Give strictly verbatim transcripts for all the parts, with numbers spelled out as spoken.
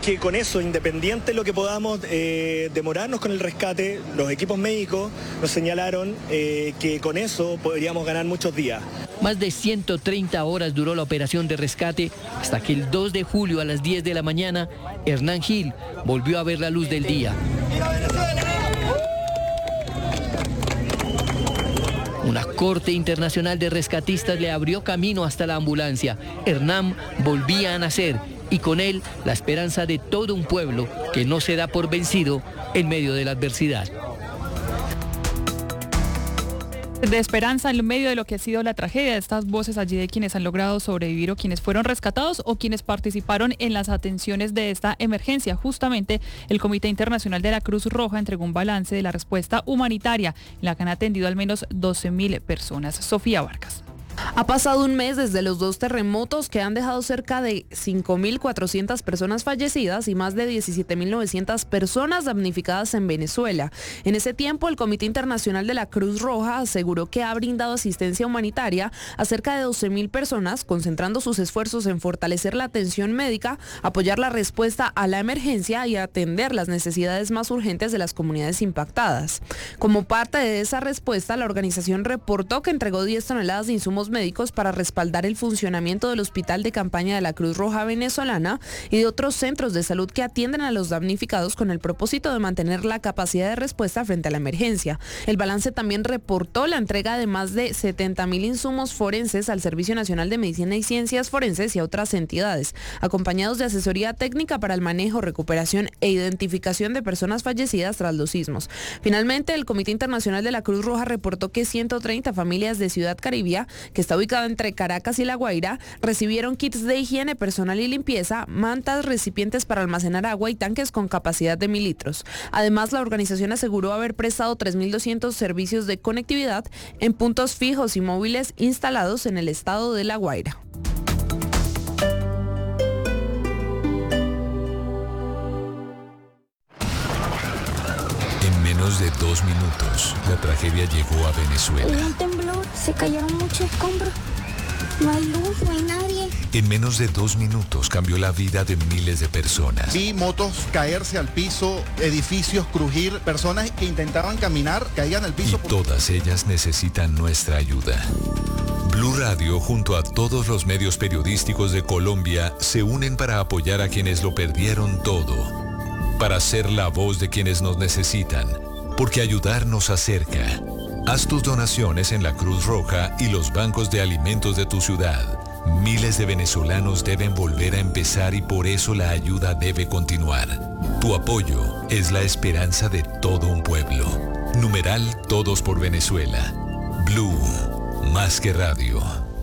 que con eso, independiente de lo que podamos eh, demorarnos con el rescate, los equipos médicos nos señalaron eh, que con eso podríamos ganar muchos días. Más de ciento treinta horas duró la operación de rescate hasta que el dos de julio a las diez de la mañana, Hernán Gil volvió a ver la luz del día. Una corte internacional de rescatistas le abrió camino hasta la ambulancia. Hernán volvía a nacer y con él la esperanza de todo un pueblo que no se da por vencido en medio de la adversidad. De esperanza en medio de lo que ha sido la tragedia, estas voces allí de quienes han logrado sobrevivir o quienes fueron rescatados o quienes participaron en las atenciones de esta emergencia. Justamente el Comité Internacional de la Cruz Roja entregó un balance de la respuesta humanitaria en la que han atendido al menos doce mil personas. Sofía Vargas. Ha pasado un mes desde los dos terremotos que han dejado cerca de cinco mil cuatrocientas personas fallecidas y más de diecisiete mil novecientas personas damnificadas en Venezuela. En ese tiempo, el Comité Internacional de la Cruz Roja aseguró que ha brindado asistencia humanitaria a cerca de doce mil personas, concentrando sus esfuerzos en fortalecer la atención médica, apoyar la respuesta a la emergencia y atender las necesidades más urgentes de las comunidades impactadas. Como parte de esa respuesta, la organización reportó que entregó diez toneladas de insumos médicos para respaldar el funcionamiento del Hospital de Campaña de la Cruz Roja Venezolana y de otros centros de salud que atienden a los damnificados con el propósito de mantener la capacidad de respuesta frente a la emergencia. El balance también reportó la entrega de más de setenta mil insumos forenses al Servicio Nacional de Medicina y Ciencias Forenses y a otras entidades, acompañados de asesoría técnica para el manejo, recuperación e identificación de personas fallecidas tras los sismos. Finalmente, el Comité Internacional de la Cruz Roja reportó que ciento treinta familias de Ciudad Caribia, que está ubicada entre Caracas y La Guaira, recibieron kits de higiene personal y limpieza, mantas, recipientes para almacenar agua y tanques con capacidad de mil litros. Además, la organización aseguró haber prestado tres mil doscientos servicios de conectividad en puntos fijos y móviles instalados en el estado de La Guaira. En menos de dos minutos, la tragedia llegó a Venezuela. Hubo un temblor, se cayeron muchos escombros. No hay luz, no hay nadie. En menos de dos minutos cambió la vida de miles de personas. Vi motos caerse al piso, edificios crujir, personas que intentaban caminar, caían al piso. Y todas ellas necesitan nuestra ayuda. Blue Radio, junto a todos los medios periodísticos de Colombia, se unen para apoyar a quienes lo perdieron todo. Para ser la voz de quienes nos necesitan, porque ayudar nos acerca. Haz tus donaciones en la Cruz Roja y los bancos de alimentos de tu ciudad. Miles de venezolanos deben volver a empezar y por eso la ayuda debe continuar. Tu apoyo es la esperanza de todo un pueblo. Numeral Todos por Venezuela. Blue, más que radio.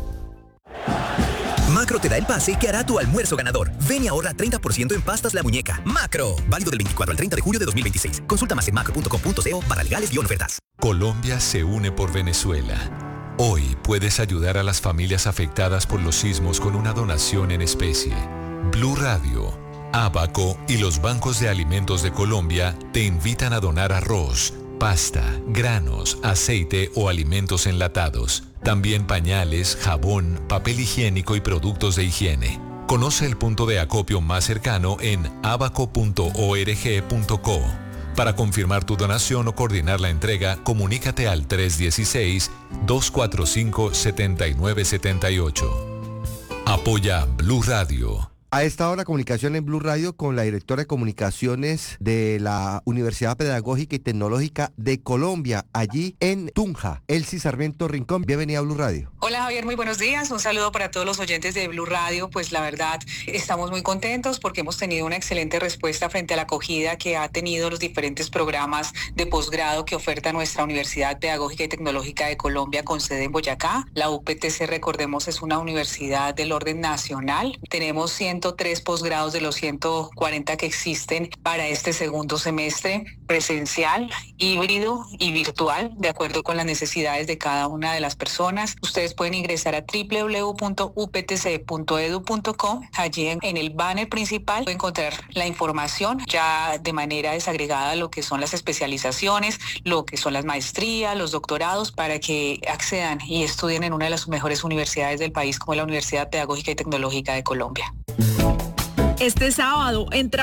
Macro te da el pase que hará tu almuerzo ganador. Ven y ahorra treinta por ciento en pastas La Muñeca. Macro, válido del veinticuatro al treinta de julio de dos mil veintiséis. Consulta más en macro punto com punto co para legales y ofertas. Colombia se une por Venezuela. Hoy puedes ayudar a las familias afectadas por los sismos con una donación en especie. Blue Radio, Abaco y los bancos de alimentos de Colombia te invitan a donar arroz, pasta, granos, aceite o alimentos enlatados. También pañales, jabón, papel higiénico y productos de higiene. Conoce el punto de acopio más cercano en abaco punto org punto co. Para confirmar tu donación o coordinar la entrega, comunícate al tres uno seis, dos cuatro cinco, siete nueve siete ocho. Apoya Blue Radio. A esta hora, comunicación en Blue Radio con la directora de comunicaciones de la Universidad Pedagógica y Tecnológica de Colombia, allí en Tunja, Elsie Sarmiento Rincón. Bienvenida a Blue Radio. Hola Javier, muy buenos días. Un saludo para todos los oyentes de Blue Radio. Pues la verdad, estamos muy contentos porque hemos tenido una excelente respuesta frente a la acogida que ha tenido los diferentes programas de posgrado que oferta nuestra Universidad Pedagógica y Tecnológica de Colombia con sede en Boyacá. La U P T C, recordemos, es una universidad del orden nacional. Tenemos ciento tres posgrados de los ciento cuarenta que existen para este segundo semestre, presencial, híbrido y virtual, de acuerdo con las necesidades de cada una de las personas. Ustedes pueden ingresar a doble u doble u doble u punto u p t c punto e d u punto co. Allí en, en el banner principal pueden encontrar la información ya de manera desagregada, lo que son las especializaciones, lo que son las maestrías, los doctorados, para que accedan y estudien en una de las mejores universidades del país, como la Universidad Pedagógica y Tecnológica de Colombia. Este sábado entra